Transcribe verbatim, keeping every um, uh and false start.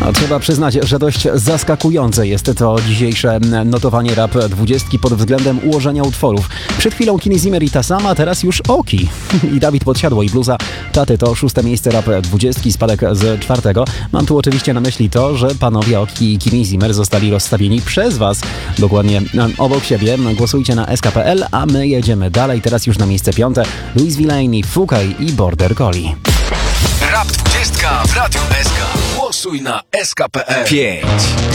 No, trzeba przyznać, że dość zaskakujące jest to dzisiejsze notowanie Rap dwudziestki pod względem ułożenia utworów. Przed chwilą Kenny Zimmer i ta sama, teraz już Oki i Dawid Podsiadło i bluza Taty to szóste miejsce Rap dwudziestki, spadek z czwartego. Mam tu oczywiście na myśli to, że panowie Oki i Kenny Zimmer zostali rozstawieni przez was dokładnie obok siebie. Głosujcie na S K kropka P L, a my jedziemy dalej. Teraz już na miejsce piąte Louis Villaini, Fukaj i Border Collie. Rap dwudziestka w Radiu S K. Głosuj na S K kropka P L. pięć.